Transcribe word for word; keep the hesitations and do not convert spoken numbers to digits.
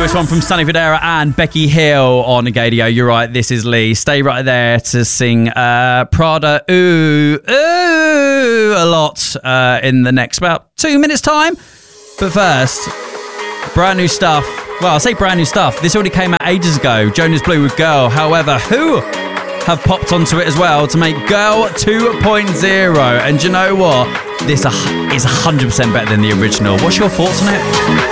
newest one from Sunny Fodera and Becky Hill on Gadio. You're right, this is Lee. Stay right there to sing uh, Prada Ooh, Ooh a lot uh, in the next about two minutes time. But first, brand new stuff. Well, I'll say brand new stuff. This already came out ages ago. Jonas Blue with Girl. However, who have popped onto it as well to make Girl two point oh. And you know what? This is one hundred percent better than the original. What's your thoughts on it?